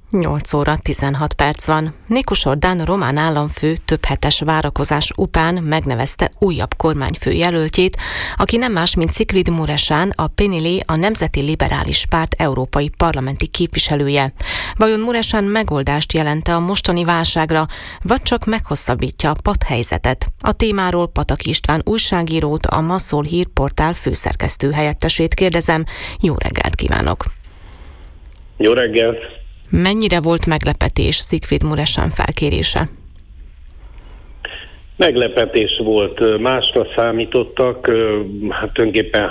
8 óra 16 perc van. Nikus Orbán román államfő több hetes várakozás után megnevezte újabb kormányfő jelöltjét, aki nem más, mint Sigrid Muresan, a PNL, a Nemzeti Liberális Párt európai parlamenti képviselője. Vajon Muresan megoldást jelente a mostani válságra, vagy csak meghosszabbítja a patthelyzetet? A témáról Pataki István újságírót, a Ma Szól hírportál főszerkesztő helyettesét kérdezem. Jó reggelt kívánok! Jó reggelt! Mennyire volt meglepetés Sigrid Muresan felkérése? Meglepetés volt, másra számítottak, hát tulajdonképpen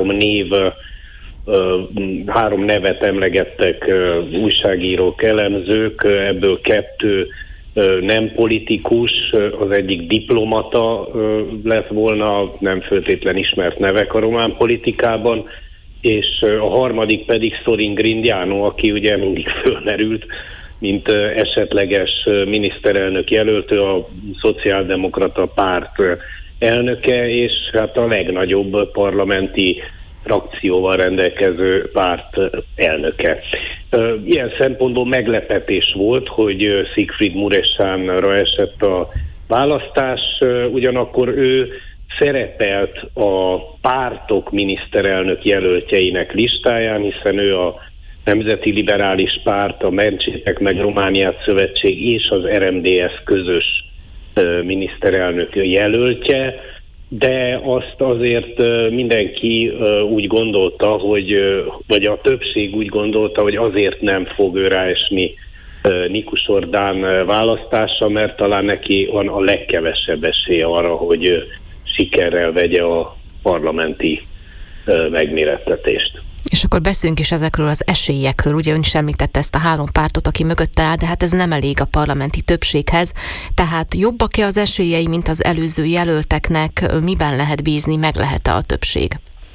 három nevet emlegettek újságírók, elemzők, ebből 2 nem politikus, az egyik diplomata lett volna, nem feltétlen ismert nevek a román politikában, és a harmadik pedig Sorin Grindeanu, aki ugye mindig fölmerült, mint esetleges miniszterelnök jelöltő, a Szociáldemokrata Párt elnöke, és hát a legnagyobb parlamenti frakcióval rendelkező párt elnöke. Ilyen szempontból meglepetés volt, hogy Sigrid Muresanra esett a választás, ugyanakkor ő szerepelt a pártok miniszterelnök jelöltjeinek listáján, hiszen ő a Nemzeti Liberális Párt, a Mentsétek meg Romániát Szövetség és az RMDSZ közös miniszterelnök jelöltje, de azt azért mindenki úgy gondolta, vagy a többség úgy gondolta, hogy azért nem fog ő ráesni Nikus Orbán választása, mert talán neki van a legkevesebb esélye arra, hogy sikerrel vegye a parlamenti megmérettetést. És akkor beszéljünk is ezekről az esélyekről. Ugye ön is említette ezt a 3 pártot, aki mögötte áll, de hát ez nem elég a parlamenti többséghez. Tehát jobbak-e az esélyei, mint az előző jelölteknek? Miben lehet bízni, meg lehet-e a többség?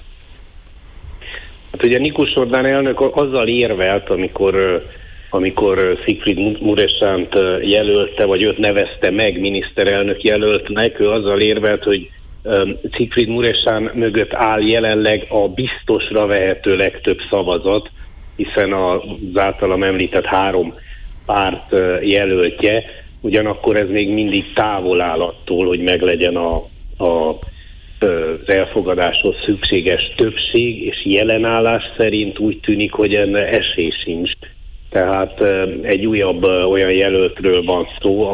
Hát ugye Nikus Orbán elnök azzal érvelt, amikor Sigrid Muresant jelölte, vagy őt nevezte meg miniszterelnök jelöltnek, ő azzal érvelt, hogy Sigrid Muresan mögött áll jelenleg a biztosra vehető legtöbb szavazat, hiszen az általam említett 3 párt jelöltje, ugyanakkor ez még mindig távol áll attól, hogy meglegyen az elfogadáshoz szükséges többség, és jelenállás szerint úgy tűnik, hogy ennek esély sincs. Tehát egy újabb olyan jelöltről van szó,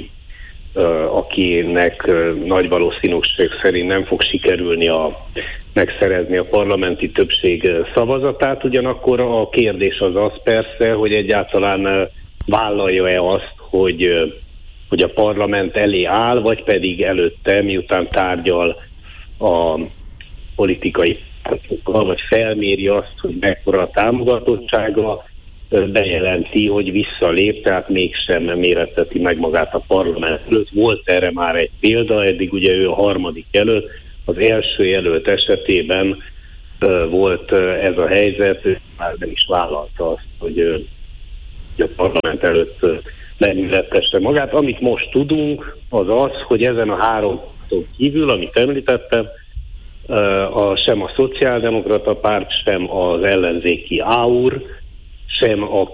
akinek nagy valószínűség szerint nem fog sikerülni megszerezni a parlamenti többség szavazatát. Ugyanakkor a kérdés az persze, hogy egyáltalán vállalja-e azt, hogy a parlament elé áll, vagy pedig előtte, miután tárgyal a politikai pártokkal, vagy felméri azt, hogy mekkora a támogatottsága, bejelenti, hogy visszalép, tehát mégsem méretteti meg magát a parlament előtt. Volt erre már egy példa, eddig ugye ő a 3. jelölt, az első jelölt esetében volt ez a helyzet, ő már nem is vállalta azt, hogy a parlament előtt lemérettesse magát. Amit most tudunk, az az, hogy ezen a 3 kívül, amit említettem, sem a Szociáldemokrata Párt, sem az ellenzéki AUR, sem a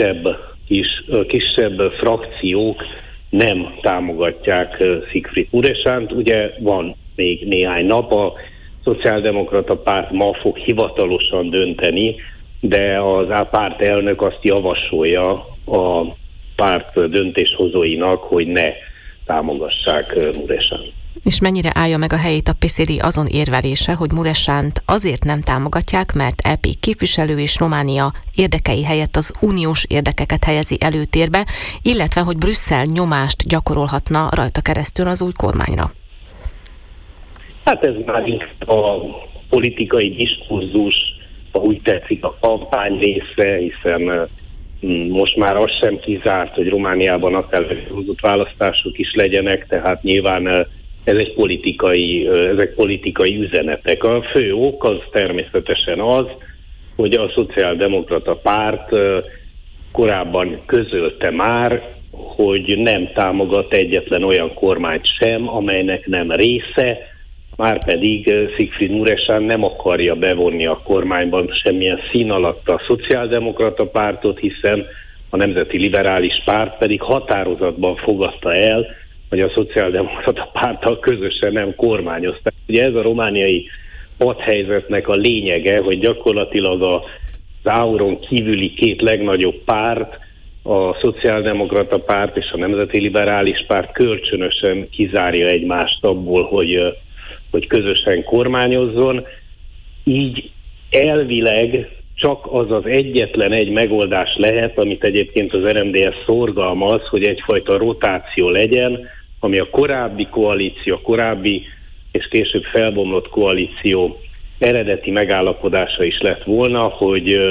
kisebb frakciók nem támogatják Sigrid Muresant. Ugye van még néhány nap, a Szociáldemokrata Párt ma fog hivatalosan dönteni, de az párt elnök azt javasolja a párt döntéshozóinak, hogy ne támogassák Muresant. És mennyire állja meg a helyét a PSZD azon érvelése, hogy Muresant azért nem támogatják, mert EP képviselő és Románia érdekei helyett az uniós érdekeket helyezi előtérbe, illetve hogy Brüsszel nyomást gyakorolhatna rajta keresztül az új kormányra? Hát ez már inkább a politikai diskurzus, ha úgy tetszik, a kampány része, hiszen most már az sem kizárt, hogy Romániában akár hozott választások is legyenek, tehát nyilván ezek politikai üzenetek. A fő ok az természetesen az, hogy a Szociáldemokrata Párt korábban közölte már, hogy nem támogat egyetlen olyan kormányt sem, amelynek nem része, márpedig Sigrid Muresan nem akarja bevonni a kormányban semmilyen szín alatt a Szociáldemokrata Pártot, hiszen a Nemzeti Liberális Párt pedig határozatban fogadta el, hogy a Szociáldemokrata Párttal közösen nem kormányozták. Ugye ez a romániai padhelyzetnek a lényege, hogy gyakorlatilag az Auron kívüli két legnagyobb párt, a Szociáldemokrata Párt és a Nemzeti Liberális Párt kölcsönösen kizárja egymást abból, hogy közösen kormányozzon. Így elvileg csak az az egyetlen egy megoldás lehet, amit egyébként az RMDSZ szorgalmaz, hogy egyfajta rotáció legyen, ami a korábbi koalíció, a korábbi és később felbomlott koalíció eredeti megállapodása is lett volna, hogy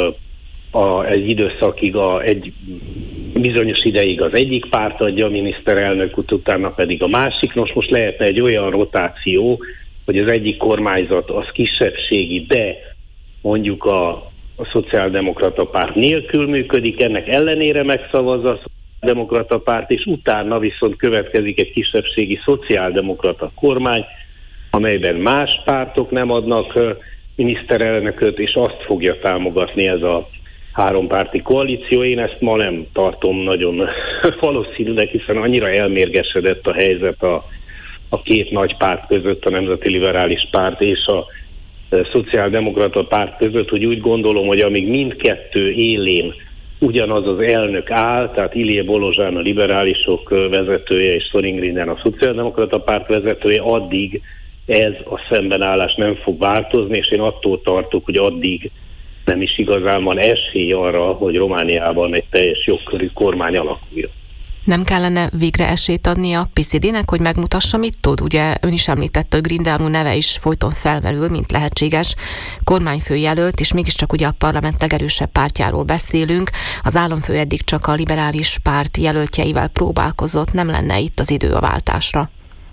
egy időszakig, egy bizonyos ideig az egyik párt adja a miniszterelnökut, utána pedig a másik. Nos, most lehetne egy olyan rotáció, hogy az egyik kormányzat az kisebbségi, de mondjuk a Szociáldemokrata Párt nélkül működik, ennek ellenére megszavazza a Szociáldemokrata Párt, és utána viszont következik egy kisebbségi szociáldemokrata kormány, amelyben más pártok nem adnak miniszterelnököt, és azt fogja támogatni ez a hárompárti koalíció. Én ezt ma nem tartom nagyon valószínűleg, hiszen annyira elmérgesedett a helyzet a két nagy párt között, a Nemzeti Liberális Párt és a Szociáldemokrata Párt között, hogy úgy gondolom, hogy amíg mindkettő élén ugyanaz az elnök áll, tehát Ilie Bolozsán a liberálisok vezetője és Sorin Grinden a Szociáldemokrata Párt vezetője, addig ez a szembenállás nem fog változni, és én attól tartok, hogy addig nem is igazán van esély arra, hogy Romániában egy teljes jogkörű kormány alakuljon. Nem kellene végre esélyt adni a PCD-nek, hogy megmutassa, mit tud? Ugye ön is említette, hogy Grindeanu neve is folyton felmerül, mint lehetséges kormányfőjelölt, és mégiscsak ugye a parlament legerősebb pártjáról beszélünk. Az államfő eddig csak a liberális párt jelöltjeivel próbálkozott, nem lenne itt az idő a váltásra?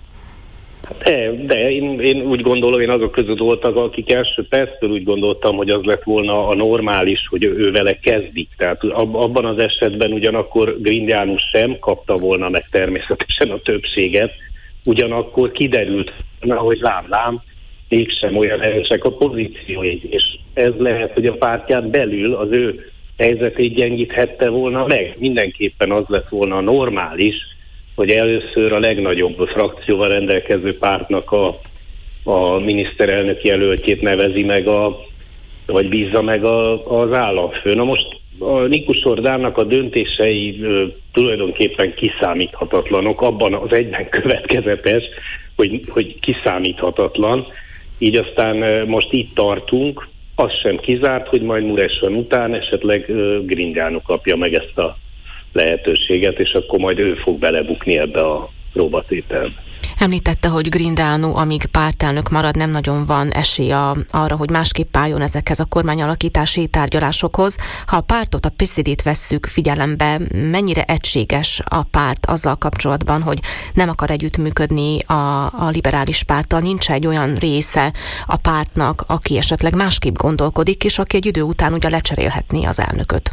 De én úgy gondolom, én azok között voltak, akik első perctől úgy gondoltam, hogy az lett volna a normális, hogy ő vele kezdik. Tehát abban az esetben ugyanakkor Grindeanu sem kapta volna meg természetesen a többséget, ugyanakkor kiderült, hogy lám, mégsem olyan erősek a pozíciói, és ez lehet, hogy a pártján belül az ő helyzetét gyengíthette volna meg. Mindenképpen az lett volna a normális, hogy először a legnagyobb frakcióval rendelkező pártnak a miniszterelnök jelöltjét nevezi meg, vagy bízza meg az államfő. Na most a Nikus Ordának a döntései tulajdonképpen kiszámíthatatlanok, abban az egyben következetes, hogy kiszámíthatatlan. Így aztán most itt tartunk, az sem kizárt, hogy majd Muresan után esetleg Grindeanu kapja meg ezt a lehetőséget, és akkor majd ő fog belebukni ebbe a próbatételbe. Említette, hogy Grindeanu, amíg pártelnök marad, nem nagyon van esélye arra, hogy másképp álljon ezekhez a kormányalakítási tárgyalásokhoz. Ha a pártot, a PCD-t vesszük figyelembe, mennyire egységes a párt azzal kapcsolatban, hogy nem akar együttműködni a liberális párttal, nincs egy olyan része a pártnak, aki esetleg másképp gondolkodik, és aki egy idő után ugye lecserélhetné az elnököt?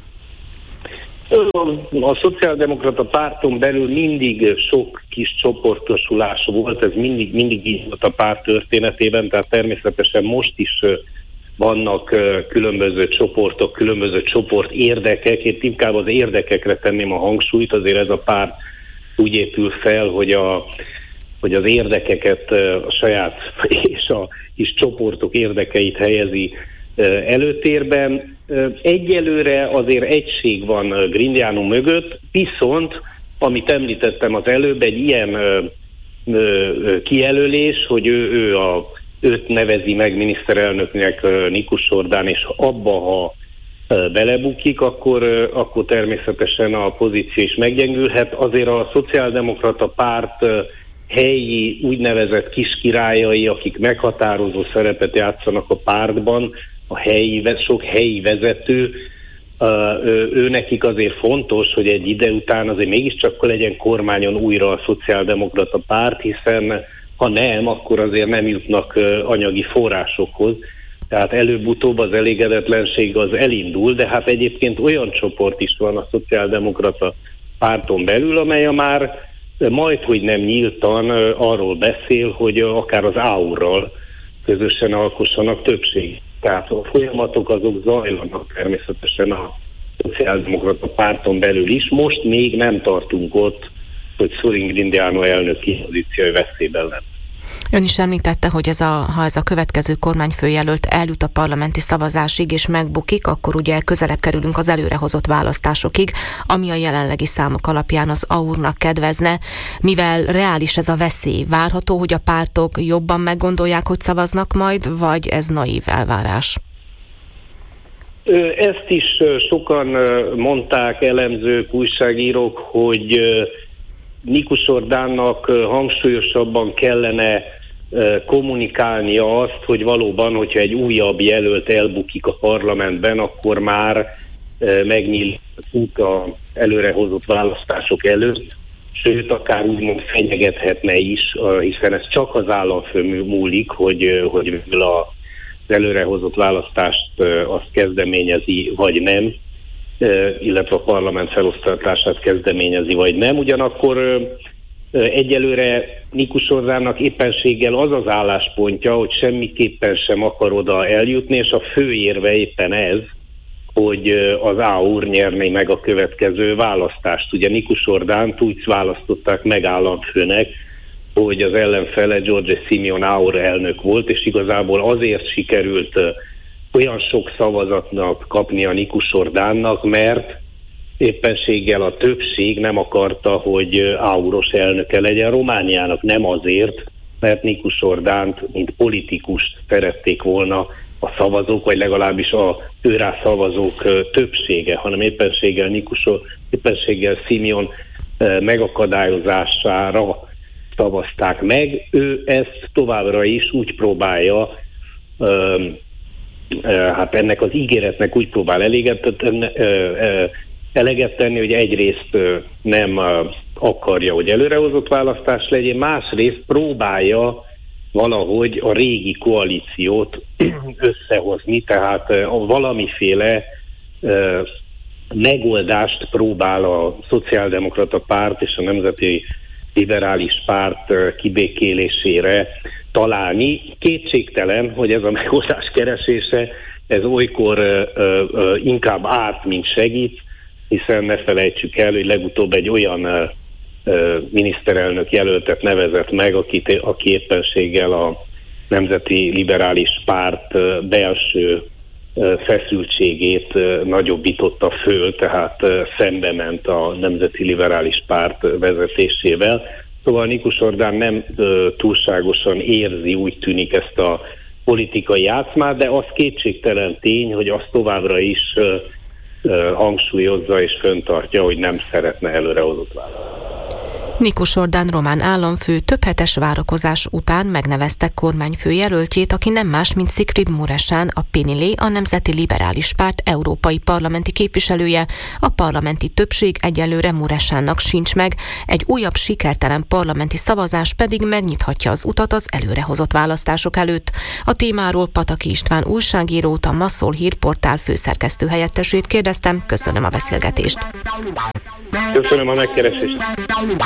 A Szociáldemokrata Párton belül mindig sok kis csoportosulás volt, ez mindig így volt a párt történetében, tehát természetesen most is vannak különböző csoportok, különböző csoport érdekek. Én inkább az érdekekre tenném a hangsúlyt, azért ez a párt úgy épül fel, hogy az érdekeket a saját és a kis csoportok érdekeit helyezi előtérben. Egyelőre azért egység van Grindeanu mögött, viszont, amit említettem az előbb, egy ilyen kijelölés, hogy őt nevezi meg miniszterelnöknek Nikus Ordán, és abba, ha belebukik, akkor természetesen a pozíció is meggyengülhet. Azért a Szociáldemokrata Párt helyi úgynevezett kiskirályai, akik meghatározó szerepet játszanak a pártban, sok helyi vezető, ő nekik azért fontos, hogy egy ide után azért mégiscsak legyen kormányon újra a Szociáldemokrata Párt, hiszen ha nem, akkor azért nem jutnak anyagi forrásokhoz. Tehát előbb-utóbb az elégedetlenség az elindul, de hát egyébként olyan csoport is van a Szociáldemokrata Párton belül, amely már majdhogy nem nyíltan arról beszél, hogy akár az AUR-ral közösen alkossanak többség. Tehát a folyamatok azok zajlanak természetesen szociáldemokrata párton belül is. Most még nem tartunk ott, hogy Sorin Grindeanu elnöki pozíciója veszélyben lett. Ön is említette, hogy ha ez a következő kormányfőjelölt eljut a parlamenti szavazásig és megbukik, akkor ugye közelebb kerülünk az előrehozott választásokig, ami a jelenlegi számok alapján az AUR-nak kedvezne. Mivel reális ez a veszély, várható, hogy a pártok jobban meggondolják, hogy szavaznak majd, vagy ez naív elvárás? Ezt is sokan mondták, elemzők, újságírók, hogy Nikus Ordánnak hangsúlyosabban kellene kommunikálnia azt, hogy valóban, hogyha egy újabb jelölt elbukik a parlamentben, akkor már megnyílik az előrehozott választások előtt, sőt, akár úgymond fenyegethetne is, hiszen ez csak az államfő múlik, hogy az előrehozott választást azt kezdeményezi, vagy nem, illetve a parlament felosztatását kezdeményezi, vagy nem. Ugyanakkor egyelőre Nikus Ordánnak éppenséggel az az álláspontja, hogy semmiképpen sem akar oda eljutni, és a fő érve éppen ez, hogy az AUR nyerné meg a következő választást. Ugye Nikus Ordánt úgy választották meg államfőnek, hogy az ellenfele George Simeon AUR elnök volt, és igazából azért sikerült olyan sok szavazatnak kapnia Nikus Ordánnak, mert éppenséggel a többség nem akarta, hogy AUR-os elnöke legyen Romániának. Nem azért, mert Nikus Ordánt, mint politikust szerették volna a szavazók, vagy legalábbis a őrá szavazók többsége, hanem éppenséggel Simeon megakadályozására szavazták meg. Ő ezt továbbra is úgy próbálja, hát ennek az ígéretnek úgy próbál eleget tenni, hogy egyrészt nem akarja, hogy előrehozott választás legyen, másrészt próbálja valahogy a régi koalíciót összehozni, tehát valamiféle megoldást próbál a Szociáldemokrata Párt és a Nemzeti Liberális Párt kibékélésére találni. Kétségtelen, hogy ez a megoldás keresése, ez olykor inkább árt, mint segít, hiszen ne felejtsük el, hogy legutóbb egy olyan miniszterelnök jelöltet nevezett meg, aki éppenséggel a Nemzeti Liberális Párt belső feszültségét nagyobbította föl, tehát szembe ment a Nemzeti Liberális Párt vezetésével. Szóval Nikus Ordán nem túlságosan érzi, úgy tűnik, ezt a politikai játszmát, de az kétségtelen tény, hogy azt továbbra is hangsúlyozza és fenntartja, hogy nem szeretne előrehozott választást. Nikus Ordán román államfő több hetes várakozás után megnevezte kormányfőjelöltjét, aki nem más, mint Sigrid Muresan, a PNL, a Nemzeti Liberális Párt európai parlamenti képviselője. A parlamenti többség egyelőre Muresannak sincs meg, egy újabb sikertelen parlamenti szavazás pedig megnyithatja az utat az előrehozott választások előtt. A témáról Pataki István újságírót, a Maszol hírportál főszerkesztő helyettesét kérdeztem. Köszönöm a beszélgetést. Köszönöm a megkeresést.